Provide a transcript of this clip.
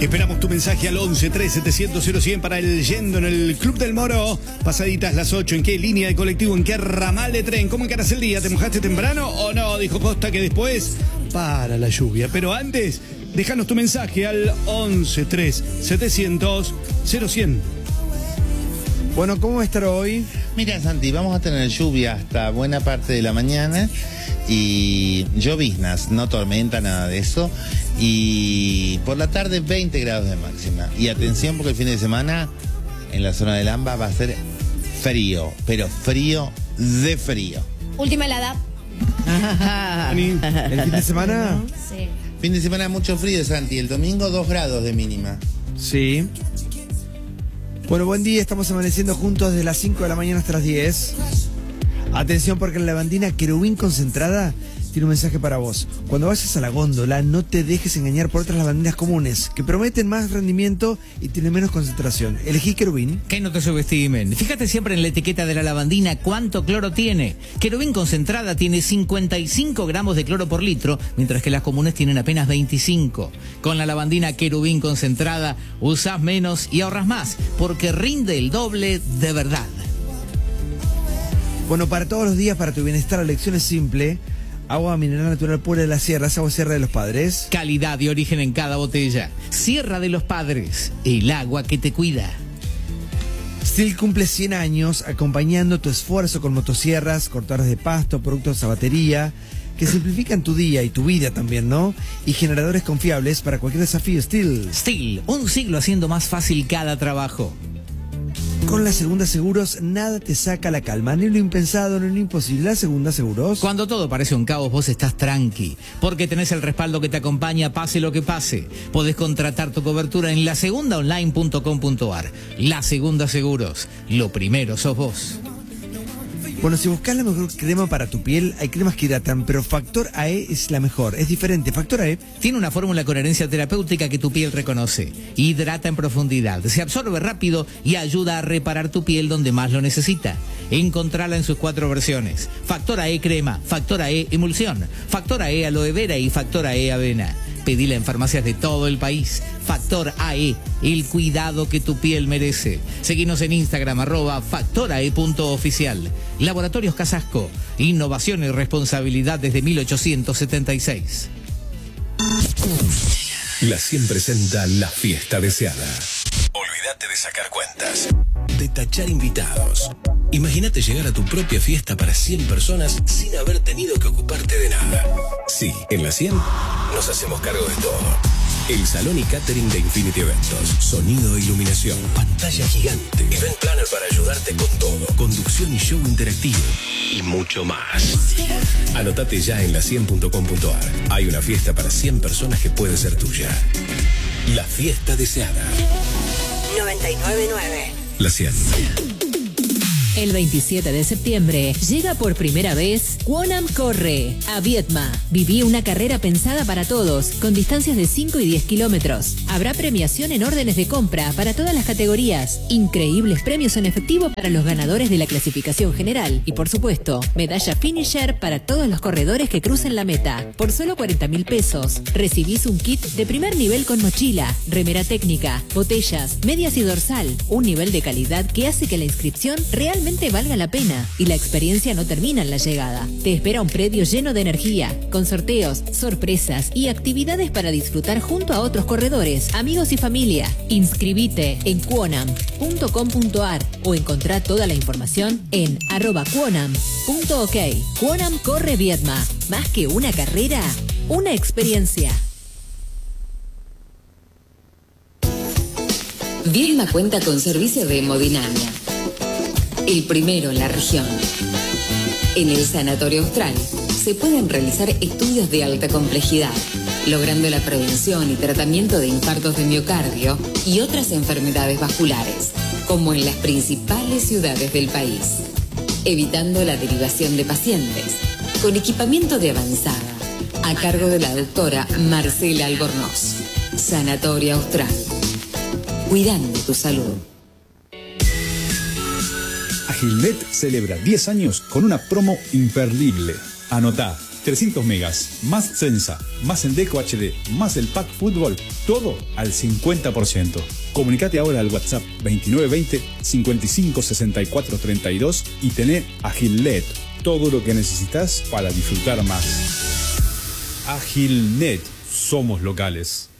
Esperamos tu mensaje al 11 3 700 0100 para el Yendo en el Club del Moro. Pasaditas las 8. ¿En qué línea de colectivo? ¿En qué ramal de tren? ¿Cómo encaras el día? ¿Te mojaste temprano o no? Dijo Costa que después para la lluvia. Pero antes, déjanos tu mensaje al 11 3 700 0100. Bueno, ¿cómo va a estar hoy? Mira, Santi, vamos a tener lluvia hasta buena parte de la mañana y lloviznas, no tormenta, nada de eso. Y por la tarde 20 grados de máxima. Y atención porque el fin de semana en la zona del AMBA va a ser frío, pero frío de frío. Última helada. ¿El fin de semana? Sí. Fin de semana mucho frío, Santi. El domingo 2 grados de mínima. Sí. Bueno, buen día, estamos amaneciendo juntos desde las 5 de la mañana hasta las 10. Atención porque la lavandina Querubín concentrada tiene un mensaje para vos. Cuando vayas a la góndola, no te dejes engañar por otras lavandinas comunes, que prometen más rendimiento y tienen menos concentración. Elegí Querubín. Que no te subestimen. Fíjate siempre en la etiqueta de la lavandina cuánto cloro tiene. Querubín concentrada tiene 55 gramos de cloro por litro, mientras que las comunes tienen apenas 25. Con la lavandina Querubín concentrada, usás menos y ahorras más, porque rinde el doble de verdad. Bueno, para todos los días, para tu bienestar, la elección es simple. Agua mineral natural pura de la Sierra, es agua Sierra de los Padres. Calidad y origen en cada botella. Sierra de los Padres, el agua que te cuida. Stihl cumple 100 años acompañando tu esfuerzo con motosierras, cortadores de pasto, productos de batería, que simplifican tu día y tu vida también, ¿no? Y generadores confiables para cualquier desafío. Stihl. Stihl, un siglo haciendo más fácil cada trabajo. Con la Segunda Seguros, nada te saca la calma, ni lo impensado, ni lo imposible. La Segunda Seguros. Cuando todo parece un caos, vos estás tranqui, porque tenés el respaldo que te acompaña, pase lo que pase. Podés contratar tu cobertura en lasegundaonline.com.ar. La Segunda Seguros, lo primero sos vos. Bueno, si buscas la mejor crema para tu piel, hay cremas que hidratan, pero Factor AE es la mejor, es diferente. Factor AE tiene una fórmula con herencia terapéutica que tu piel reconoce. Hidrata en profundidad, se absorbe rápido y ayuda a reparar tu piel donde más lo necesita. Encontrala en sus 4 versiones. Factor AE crema, Factor AE emulsión, Factor AE aloe vera y Factor AE avena. Pedila en farmacias de todo el país. Factor AE, el cuidado que tu piel merece. Seguinos en Instagram, @factorae.oficial. Laboratorios Casasco, innovación y responsabilidad desde 1876. La 100 presenta La Fiesta Deseada. Olvídate de sacar cuentas, de tachar invitados. Imagínate llegar a tu propia fiesta para 100 personas sin haber tenido que ocuparte de nada. Sí, en la 100 nos hacemos cargo de todo. El salón y catering de Infinity Eventos. Sonido e iluminación. Pantalla gigante. Event planner para ayudarte con todo. Conducción y show interactivo. Y mucho más. Anotate ya en la100.com.ar. Hay una fiesta para 100 personas que puede ser tuya. La Fiesta Deseada. 99.9. La 100. El 27 de septiembre llega por primera vez Quonam Corre a Viedma. Viví una carrera pensada para todos, con distancias de 5 y 10 kilómetros. Habrá premiación en órdenes de compra para todas las categorías, increíbles premios en efectivo para los ganadores de la clasificación general y, por supuesto, medalla finisher para todos los corredores que crucen la meta. Por solo 40.000 pesos, recibís un kit de primer nivel con mochila, remera técnica, botellas, medias y dorsal. Un nivel de calidad que hace que la inscripción realmente valga la pena y la experiencia no termina en la llegada. Te espera un predio lleno de energía, con sorteos, sorpresas y actividades para disfrutar junto a otros corredores, amigos y familia. Inscribite en quonam.com.ar o encontrá toda la información en @quonam.ok. Quonam Corre Viedma. Más que una carrera, una experiencia. Viedma cuenta con servicio de hemodinamia, el primero en la región. En el Sanatorio Austral se pueden realizar estudios de alta complejidad, logrando la prevención y tratamiento de infartos de miocardio y otras enfermedades vasculares, como en las principales ciudades del país, evitando la derivación de pacientes, con equipamiento de avanzada, a cargo de la doctora Marcela Albornoz. Sanatorio Austral, cuidando tu salud. Agilnet celebra 10 años con una promo imperdible. Anotá, 300 megas, más Sensa, más Endeco HD, más el Pack Fútbol, todo al 50%. Comunicate ahora al WhatsApp 2920 55 64 32 y tené Agilnet, todo lo que necesitas para disfrutar más. Agilnet, somos locales.